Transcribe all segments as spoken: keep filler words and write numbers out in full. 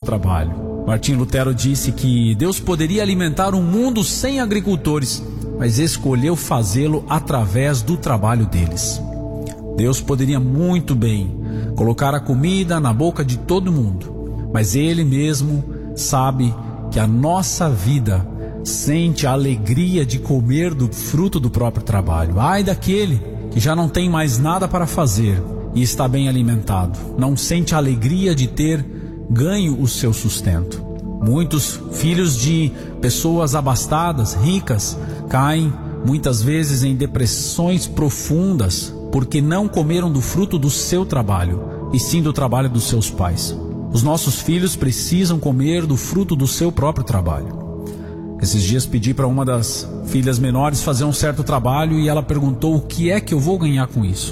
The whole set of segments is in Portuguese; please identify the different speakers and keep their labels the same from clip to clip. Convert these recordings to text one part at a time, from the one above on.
Speaker 1: trabalho. Martim Lutero disse que Deus poderia alimentar um mundo sem agricultores, mas escolheu fazê-lo através do trabalho deles. Deus poderia muito bem colocar a comida na boca de todo mundo, mas Ele mesmo sabe que a nossa vida sente a alegria de comer do fruto do próprio trabalho. Ai daquele que já não tem mais nada para fazer e está bem alimentado, não sente a alegria de ter ganho o seu sustento. Muitos filhos de pessoas abastadas, ricas, caem muitas vezes em depressões profundas porque não comeram do fruto do seu trabalho, e sim do trabalho dos seus pais. Os nossos filhos precisam comer do fruto do seu próprio trabalho. Esses dias pedi para uma das filhas menores fazer um certo trabalho e ela perguntou: o que é que eu vou ganhar com isso?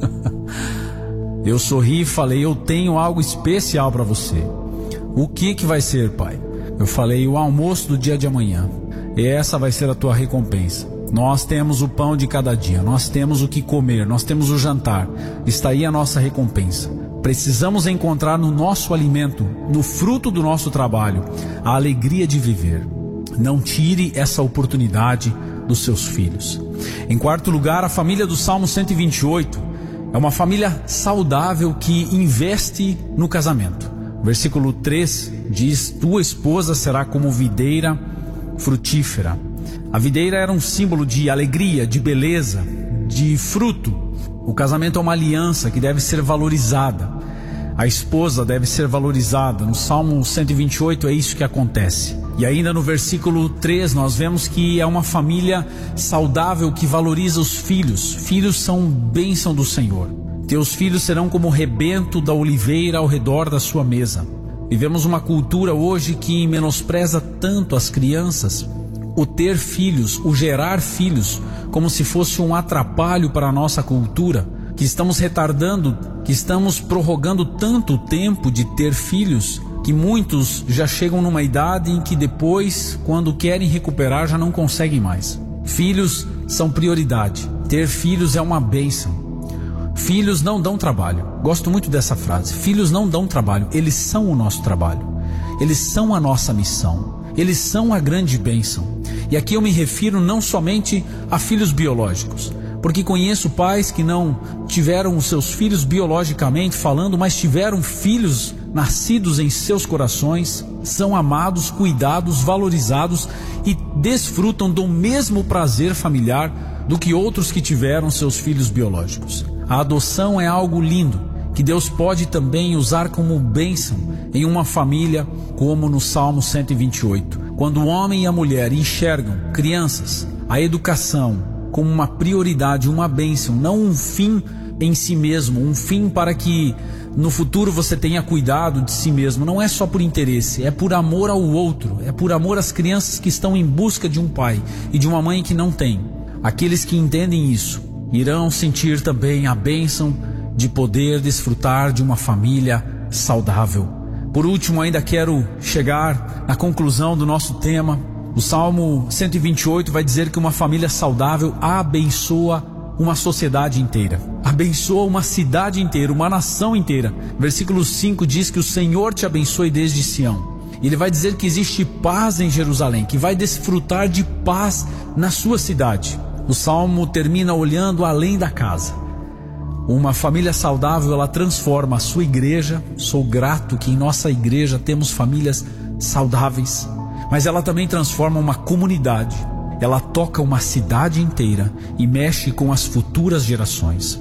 Speaker 1: Eu sorri e falei: eu tenho algo especial para você. O que que vai ser, pai? Eu falei: o almoço do dia de amanhã. E essa vai ser a tua recompensa. Nós temos o pão de cada dia, nós temos o que comer, nós temos o jantar. Está aí a nossa recompensa. Precisamos encontrar no nosso alimento, no fruto do nosso trabalho, a alegria de viver. Não tire essa oportunidade dos seus filhos. Em quarto lugar, a família do Salmo cento e vinte e oito é uma família saudável que investe no casamento. Versículo três diz: tua esposa será como videira frutífera. A videira era um símbolo de alegria, de beleza, de fruto. O casamento é uma aliança que deve ser valorizada. A esposa deve ser valorizada. No Salmo cento e vinte e oito é isso que acontece. E ainda no versículo três nós vemos que é uma família saudável que valoriza os filhos. Filhos são bênção do Senhor. Teus filhos serão como o rebento da oliveira ao redor da sua mesa. Vivemos uma cultura hoje que menospreza tanto as crianças. O ter filhos, o gerar filhos, como se fosse um atrapalho para a nossa cultura, que estamos retardando, que estamos prorrogando tanto o tempo de ter filhos, que muitos já chegam numa idade em que depois, quando querem recuperar, já não conseguem mais. Filhos são prioridade. Ter filhos é uma bênção. Filhos não dão trabalho. Gosto muito dessa frase. Filhos não dão trabalho, eles são o nosso trabalho. Eles são a nossa missão. Eles são a grande bênção. E aqui eu me refiro não somente a filhos biológicos, porque conheço pais que não tiveram os seus filhos biologicamente falando, mas tiveram filhos nascidos em seus corações, são amados, cuidados, valorizados e desfrutam do mesmo prazer familiar do que outros que tiveram seus filhos biológicos. A adoção é algo lindo, que Deus pode também usar como bênção em uma família, como no Salmo cento e vinte e oito. Quando o homem e a mulher enxergam crianças, a educação como uma prioridade, uma bênção, não um fim em si mesmo, um fim para que no futuro você tenha cuidado de si mesmo. Não é só por interesse, é por amor ao outro, é por amor às crianças que estão em busca de um pai e de uma mãe que não tem. Aqueles que entendem isso irão sentir também a bênção de poder desfrutar de uma família saudável. Por último, ainda quero chegar na conclusão do nosso tema. O Salmo cento e vinte e oito vai dizer que uma família saudável abençoa uma sociedade inteira, abençoa uma cidade inteira, uma nação inteira. Versículo cinco diz que o Senhor te abençoe desde Sião. Ele vai dizer que existe paz em Jerusalém, que vai desfrutar de paz na sua cidade. O Salmo termina olhando além da casa. Uma família saudável, ela transforma a sua igreja. Sou grato que em nossa igreja temos famílias saudáveis, mas ela também transforma uma comunidade. Ela toca uma cidade inteira e mexe com as futuras gerações.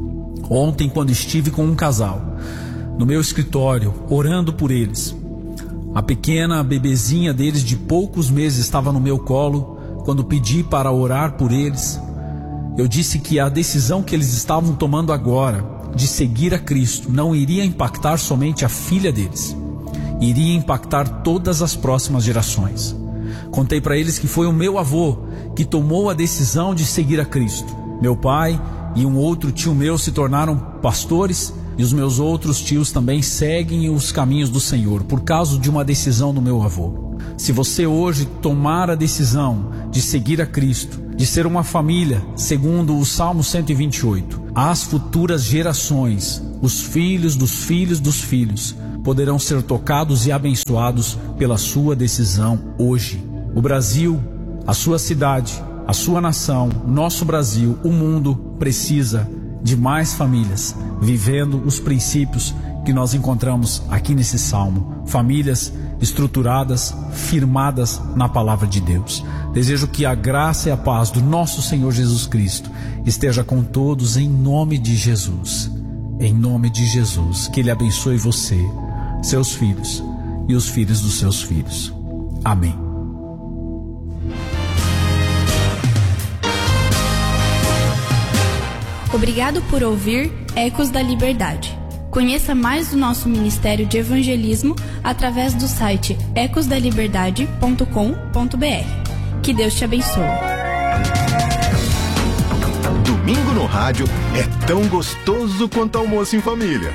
Speaker 1: Ontem, quando estive com um casal no meu escritório, orando por eles, a pequena bebezinha deles de poucos meses estava no meu colo. Quando pedi para orar por eles, eu disse que a decisão que eles estavam tomando agora de seguir a Cristo não iria impactar somente a filha deles, iria impactar todas as próximas gerações. Contei para eles que foi o meu avô que tomou a decisão de seguir a Cristo. Meu pai e um outro tio meu se tornaram pastores e os meus outros tios também seguem os caminhos do Senhor por causa de uma decisão do meu avô. Se você hoje tomar a decisão de seguir a Cristo, de ser uma família, segundo o Salmo cento e vinte e oito, as futuras gerações, os filhos dos filhos dos filhos, poderão ser tocados e abençoados pela sua decisão hoje. O Brasil, a sua cidade, a sua nação, nosso Brasil, o mundo precisa de mais famílias vivendo os princípios que nós encontramos aqui nesse salmo. Famílias estruturadas, firmadas na palavra de Deus. Desejo que a graça e a paz do nosso Senhor Jesus Cristo esteja com todos em nome de Jesus. Em nome de Jesus, que Ele abençoe você, seus filhos e os filhos dos seus filhos. Amém.
Speaker 2: Obrigado por ouvir Ecos da Liberdade. Conheça mais do nosso Ministério de Evangelismo através do site ecos da liberdade ponto com ponto b r. Que Deus te abençoe.
Speaker 3: Domingo no rádio é tão gostoso quanto almoço em família.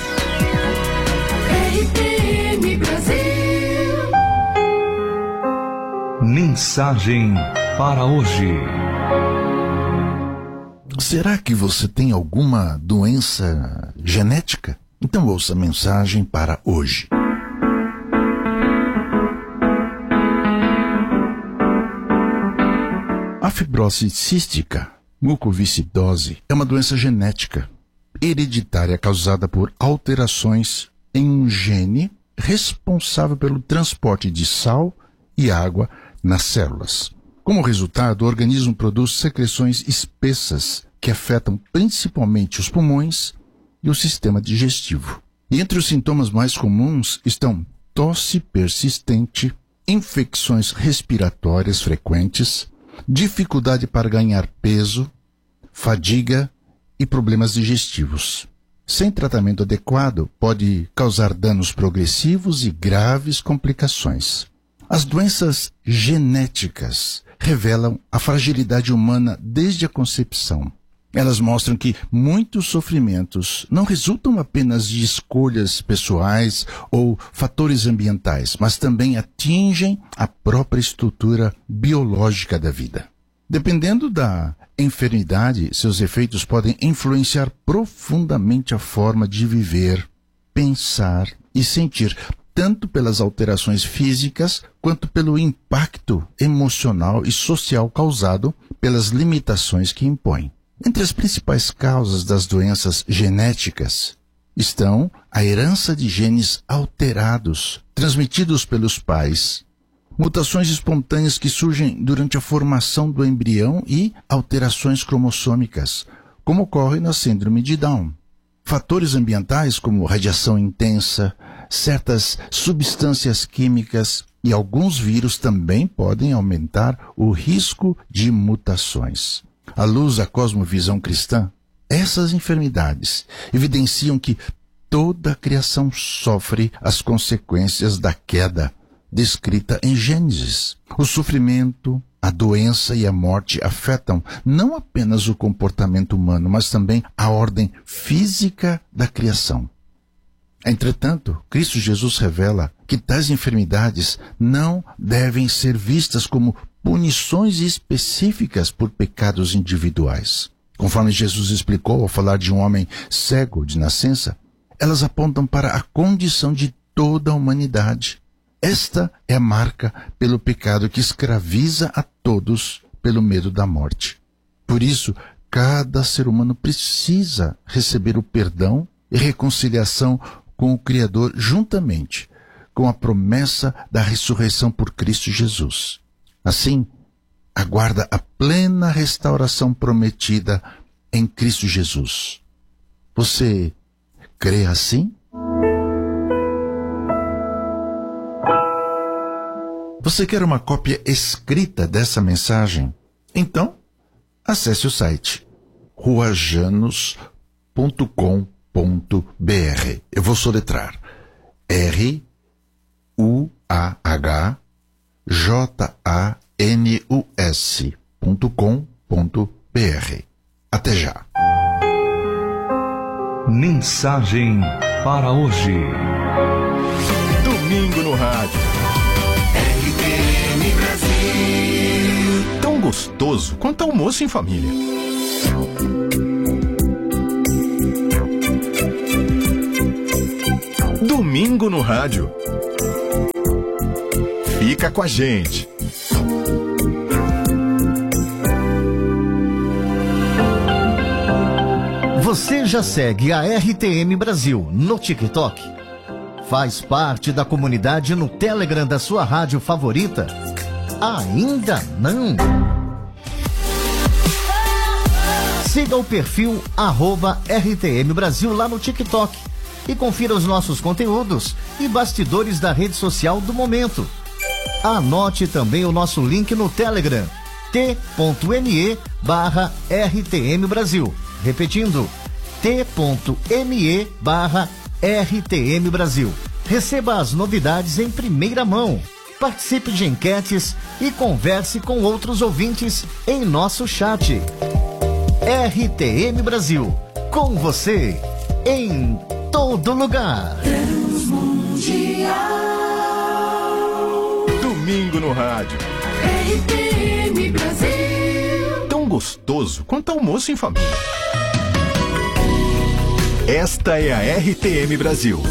Speaker 4: R T M Brasil.
Speaker 5: Mensagem para hoje.
Speaker 6: Será que você tem alguma doença genética? Então ouça a mensagem para hoje. A fibrose cística, mucoviscidose, é uma doença genética, hereditária causada por alterações em um gene responsável pelo transporte de sal e água nas células. Como resultado, o organismo produz secreções espessas que afetam principalmente os pulmões e o sistema digestivo. E entre os sintomas mais comuns estão tosse persistente, infecções respiratórias frequentes, dificuldade para ganhar peso, fadiga e problemas digestivos. Sem tratamento adequado, pode causar danos progressivos e graves complicações. As doenças genéticas revelam a fragilidade humana desde a concepção. Elas mostram que muitos sofrimentos não resultam apenas de escolhas pessoais ou fatores ambientais, mas também atingem a própria estrutura biológica da vida. Dependendo da enfermidade, seus efeitos podem influenciar profundamente a forma de viver, pensar e sentir, tanto pelas alterações físicas quanto pelo impacto emocional e social causado pelas limitações que impõem. Entre as principais causas das doenças genéticas estão a herança de genes alterados, transmitidos pelos pais, mutações espontâneas que surgem durante a formação do embrião e alterações cromossômicas, como ocorre na síndrome de Down. Fatores ambientais como radiação intensa, certas substâncias químicas e alguns vírus também podem aumentar o risco de mutações. À luz da cosmovisão cristã, essas enfermidades evidenciam que toda a criação sofre as consequências da queda descrita em Gênesis. O sofrimento, a doença e a morte afetam não apenas o comportamento humano, mas também a ordem física da criação. Entretanto, Cristo Jesus revela que tais enfermidades não devem ser vistas como punições específicas por pecados individuais. Conforme Jesus explicou ao falar de um homem cego de nascença, elas apontam para a condição de toda a humanidade. Esta é a marca pelo pecado que escraviza a todos pelo medo da morte. Por isso, cada ser humano precisa receber o perdão e reconciliação com o Criador juntamente com a promessa da ressurreição por Cristo Jesus. Assim, aguarda a plena restauração prometida em Cristo Jesus. Você crê assim? Você quer uma cópia escrita dessa mensagem? Então, acesse o site rua janos ponto com ponto b r. Eu vou soletrar R U A H J A N U S ponto com ponto b r. Até já.
Speaker 5: Mensagem para hoje.
Speaker 3: Domingo no rádio.
Speaker 4: R T M Brasil.
Speaker 3: Tão gostoso quanto almoço em família. Domingo no Rádio. Fica com a gente.
Speaker 7: Você já segue a R T M Brasil no TikTok? Faz parte da comunidade no Telegram da sua rádio favorita? Ainda não? Siga o perfil arroba R T M Brasil lá no TikTok e confira os nossos conteúdos e bastidores da rede social do momento. Anote também o nosso link no Telegram, t.me barra RTM Brasil. Repetindo, t.me barra RTM Brasil. Receba as novidades em primeira mão. Participe de enquetes e converse com outros ouvintes em nosso chat. R T M Brasil, com você, em todo lugar.
Speaker 4: Transmundial.
Speaker 3: Domingo no Rádio.
Speaker 4: R T M Brasil.
Speaker 3: Tão gostoso quanto almoço em família. Esta é a R T M Brasil.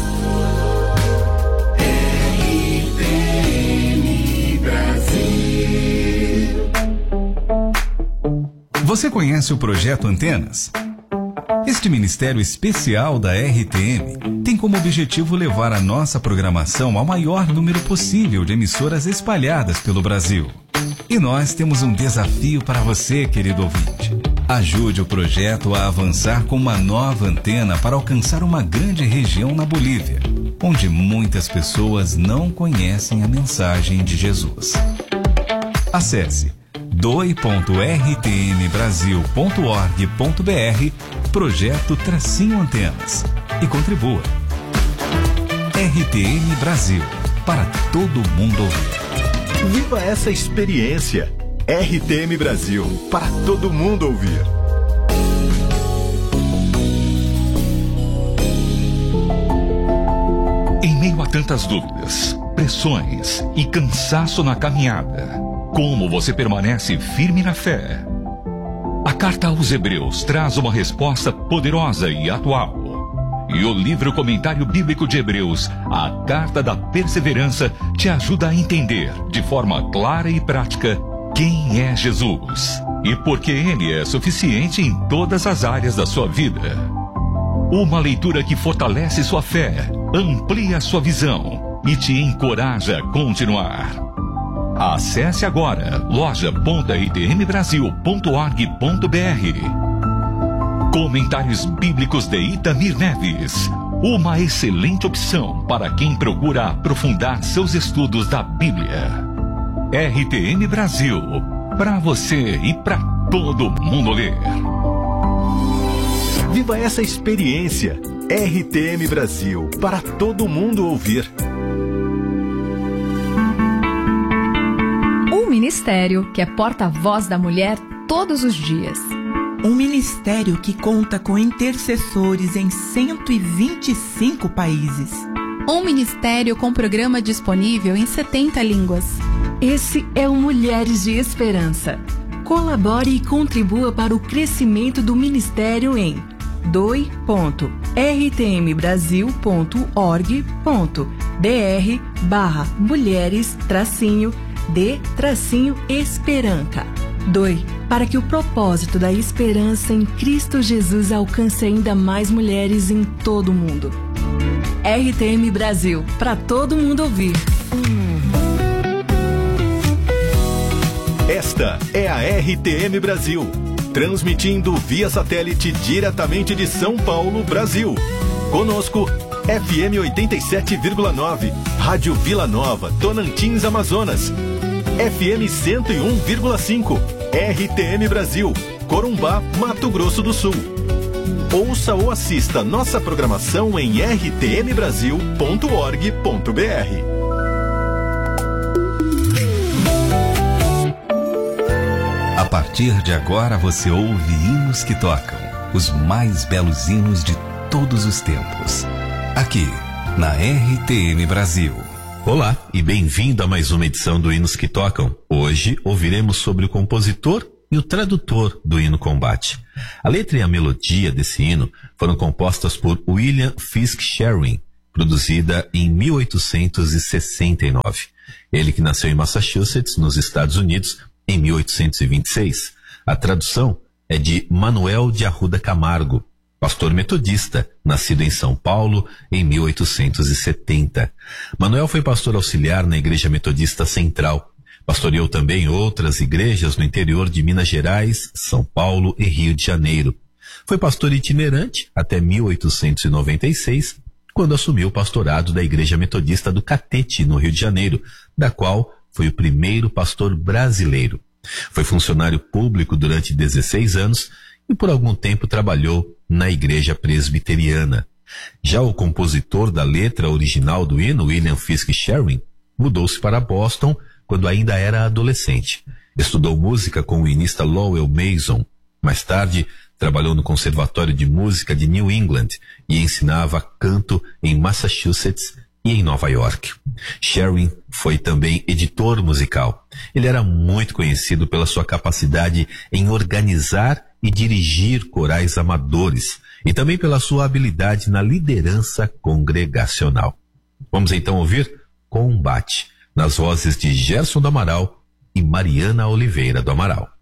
Speaker 4: R T M Brasil.
Speaker 8: Você conhece o Projeto Antenas? Este ministério especial da R T M tem como objetivo levar a nossa programação ao maior número possível de emissoras espalhadas pelo Brasil. E nós temos um desafio para você, querido ouvinte. Ajude o projeto a avançar com uma nova antena para alcançar uma grande região na Bolívia, onde muitas pessoas não conhecem a mensagem de Jesus. Acesse doe ponto r t m brasil ponto org ponto b r Projeto Tracinho Antenas e contribua. R T M Brasil, para todo mundo ouvir.
Speaker 3: Viva essa experiência. R T M Brasil, para todo mundo ouvir.
Speaker 9: Em meio a tantas dúvidas, pressões e cansaço na caminhada, como você permanece firme na fé? A carta aos Hebreus traz uma resposta poderosa e atual. E o livro Comentário Bíblico de Hebreus, a Carta da Perseverança, te ajuda a entender, de forma clara e prática, quem é Jesus e por que Ele é suficiente em todas as áreas da sua vida. Uma leitura que fortalece sua fé, amplia sua visão e te encoraja a continuar. Acesse agora loja ponto r t m brasil ponto org ponto b r. Comentários Bíblicos de Itamir Neves. Uma excelente opção para quem procura aprofundar seus estudos da Bíblia. R T M Brasil, para você e para todo mundo ler.
Speaker 3: Viva essa experiência. R T M Brasil, para todo mundo ouvir.
Speaker 10: Um ministério que é porta-voz da mulher todos os dias.
Speaker 11: Um ministério que conta com intercessores em cento e vinte e cinco países.
Speaker 2: Um ministério com programa disponível em setenta línguas.
Speaker 10: Esse é o Mulheres de Esperança. Colabore e contribua para o crescimento do ministério em doe ponto r t m brasil ponto org ponto b r barra mulheres tracinho de tracinho esperança. Doe para que o propósito da esperança em Cristo Jesus alcance ainda mais mulheres em todo o mundo. R T M Brasil, para todo mundo ouvir.
Speaker 3: Esta é a R T M Brasil, transmitindo via satélite diretamente de São Paulo, Brasil. Conosco, F M oitenta e sete vírgula nove, Rádio Vila Nova, Tonantins, Amazonas. F M cento e um vírgula cinco, R T M Brasil, Corumbá, Mato Grosso do Sul. Ouça ou assista nossa programação em r t m brasil ponto org ponto b r.
Speaker 8: A partir de agora você ouve hinos que tocam, os mais belos hinos de todos os tempos. Aqui, na R T M Brasil.
Speaker 12: Olá e bem-vindo a mais uma edição do Hinos que Tocam. Hoje ouviremos sobre o compositor e o tradutor do hino Combate. A letra e a melodia desse hino foram compostas por William Fisk Sherwin produzida em mil oitocentos e sessenta e nove. Ele que nasceu em Massachusetts, nos Estados Unidos, em mil oitocentos e vinte e seis. A tradução é de Manuel de Arruda Camargo, pastor metodista, nascido em São Paulo em mil oitocentos e setenta. Manuel foi pastor auxiliar na Igreja Metodista Central. Pastoreou também outras igrejas no interior de Minas Gerais, São Paulo e Rio de Janeiro. Foi pastor itinerante até mil oitocentos e noventa e seis, quando assumiu o pastorado da Igreja Metodista do Catete, no Rio de Janeiro, da qual foi o primeiro pastor brasileiro. Foi funcionário público durante dezesseis anos e por algum tempo trabalhou na Igreja Presbiteriana. Já o compositor da letra original do hino, William Fisk Sherwin, mudou-se para Boston quando ainda era adolescente. Estudou música com o hinista Lowell Mason. Mais tarde, trabalhou no Conservatório de Música de New England e ensinava canto em Massachusetts e em Nova York. Sherwin foi também editor musical. Ele era muito conhecido pela sua capacidade em organizar e dirigir corais amadores e também pela sua habilidade na liderança congregacional. Vamos então ouvir Combate, nas vozes de Gerson do Amaral e Mariana Oliveira do Amaral.